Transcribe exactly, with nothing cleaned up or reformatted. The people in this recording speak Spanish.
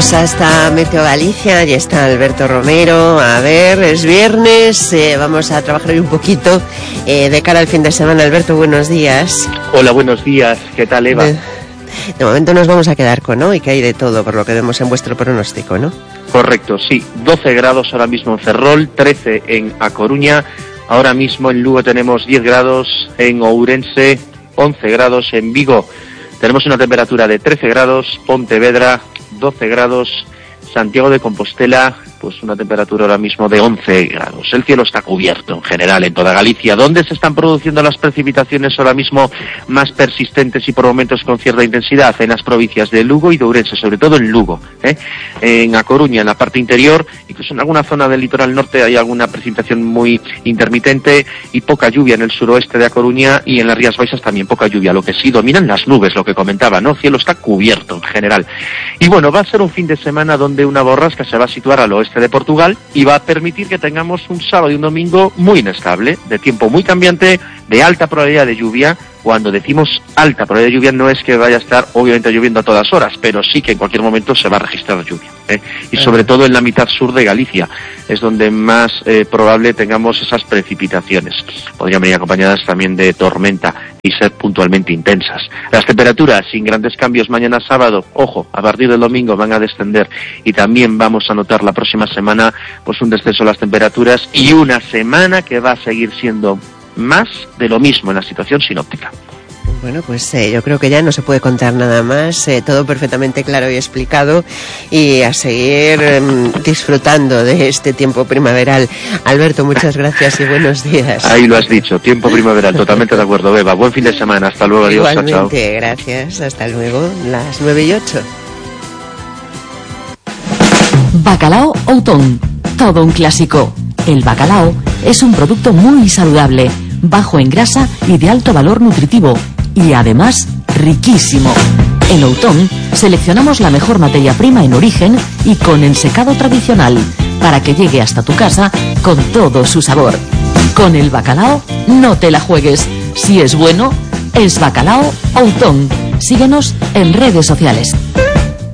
Vamos hasta Meteo Galicia, ya está Alberto Romero. A ver, es viernes, eh, vamos a trabajar hoy un poquito eh, de cara al fin de semana. Alberto, buenos días. Hola, buenos días. ¿Qué tal, Eva? De, de momento nos vamos a quedar con hoy, que hay de todo, por lo que vemos en vuestro pronóstico, ¿no? Correcto, sí. doce grados ahora mismo en Ferrol, trece en A Coruña. Ahora mismo en Lugo tenemos diez grados, en Ourense once grados, en Vigo tenemos una temperatura de trece grados, Pontevedra doce grados, Santiago de Compostela pues una temperatura ahora mismo de once grados. El cielo está cubierto en general en toda Galicia. ¿Dónde se están produciendo las precipitaciones ahora mismo más persistentes y por momentos con cierta intensidad? En las provincias de Lugo y de Ourense, sobre todo en Lugo, ¿eh? En A Coruña, en la parte interior, incluso en alguna zona del litoral norte hay alguna precipitación muy intermitente y poca lluvia en el suroeste de A Coruña, y en las Rías Baixas también poca lluvia. Lo que sí dominan las nubes, lo que comentaba, ¿no? El cielo está cubierto en general. Y bueno, va a ser un fin de semana donde una borrasca se va a situar al oeste de Portugal y va a permitir que tengamos un sábado y un domingo muy inestable, de tiempo muy cambiante, de alta probabilidad de lluvia. Cuando decimos alta probabilidad de lluvia no es que vaya a estar obviamente lloviendo a todas horas, pero sí que en cualquier momento se va a registrar lluvia, ¿eh? Y sobre todo en la mitad sur de Galicia es donde más eh, probable tengamos esas precipitaciones. Podrían venir acompañadas también de tormenta y ser puntualmente intensas. Las temperaturas sin grandes cambios mañana sábado, ojo, a partir del domingo van a descender, y también vamos a notar la próxima semana pues un descenso de las temperaturas y una semana que va a seguir siendo más de lo mismo en la situación sinóptica. Bueno, pues eh, yo creo que ya no se puede contar nada más, eh, todo perfectamente claro y explicado, y a seguir eh, disfrutando de este tiempo primaveral. Alberto, muchas gracias y buenos días. Ahí lo has dicho, tiempo primaveral, totalmente de acuerdo, Beba. Buen fin de semana, hasta luego, adiós, igualmente, chao, chao. Gracias, hasta luego, las nueve y ocho. Bacalao Outón, todo un clásico. El bacalao es un producto muy saludable, bajo en grasa y de alto valor nutritivo, y además riquísimo. En Outón seleccionamos la mejor materia prima en origen y con ensecado tradicional, para que llegue hasta tu casa con todo su sabor. Con el bacalao no te la juegues. Si es bueno, es Bacalao Outón. Síguenos en redes sociales.